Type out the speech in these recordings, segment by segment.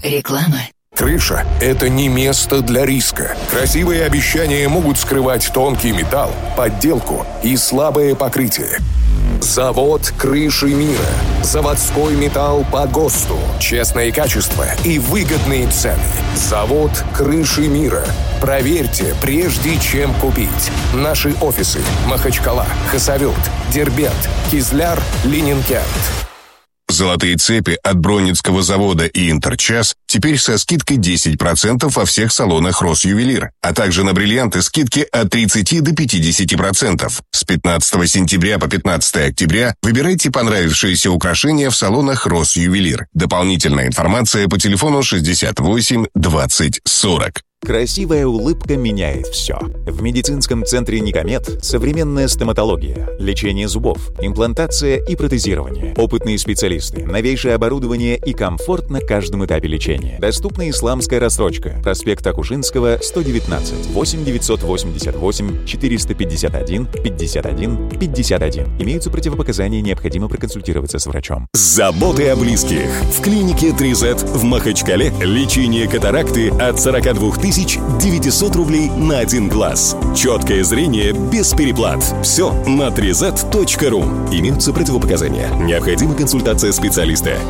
Реклама. Крыша – это не место для риска. Красивые обещания могут скрывать тонкий металл, подделку и слабое покрытие. Завод «Крыши мира». Заводской металл по ГОСТу. Честное качество и выгодные цены. Завод «Крыши мира». Проверьте, прежде чем купить. Наши офисы: Махачкала, Хасавюрт, Дербент, Кизляр, Ленинград. Золотые цепи от Бронницкого завода и Интерчас теперь со скидкой 10% во всех салонах «Росювелир», а также на бриллианты скидки от 30 до 50%. С 15 сентября по 15 октября выбирайте понравившиеся украшения в салонах «Росювелир». Дополнительная информация по телефону 68 20 40. Красивая улыбка меняет все. В медицинском центре «Никомед» современная стоматология, лечение зубов, имплантация и протезирование, опытные специалисты, новейшее оборудование и комфорт на каждом этапе лечения. Доступна исламская рассрочка. Проспект Акушинского, 119, 8 988 451 51 51. Имеются противопоказания, необходимо проконсультироваться с врачом. Заботы о близких. В клинике 3Z в Махачкале лечение катаракты от 42 900 рублей на один глаз. Четкое зрение без переплат. Все на 3z.ru. Имеются противопоказания. Необходима консультация специалиста.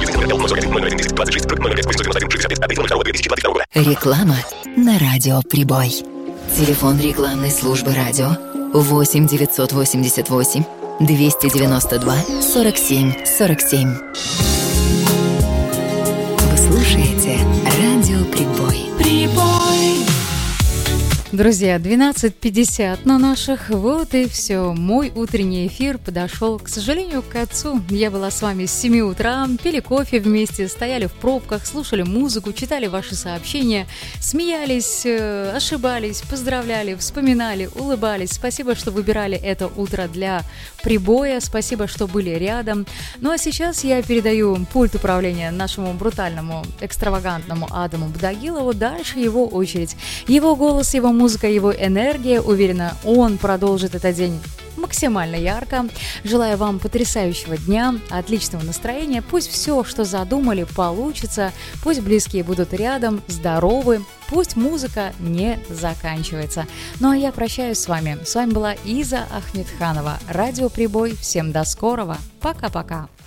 Реклама на радио «Прибой». Телефон рекламной службы радио 8 988 292 47 47. Вы слушаете радио «Прибой». Друзья, 12:50 на наших. Вот и все. Мой утренний эфир подошел, к сожалению, к концу. Я была с вами с 7 утра, пили кофе вместе, стояли в пробках, слушали музыку, читали ваши сообщения, смеялись, ошибались, поздравляли, вспоминали, улыбались. Спасибо, что выбирали это утро для прибоя. Спасибо, что были рядом. Ну а сейчас я передаю пульт управления нашему брутальному, экстравагантному Адаму Бдагилову. Дальше его очередь. Его голос, его музыка, его энергия. Уверена, он продолжит этот день максимально ярко. Желаю вам потрясающего дня, отличного настроения. Пусть все, что задумали, получится. Пусть близкие будут рядом, здоровы. Пусть музыка не заканчивается. Ну а я прощаюсь с вами. С вами была Иза Ахмедханова. Радио «Прибой». Всем до скорого. Пока-пока.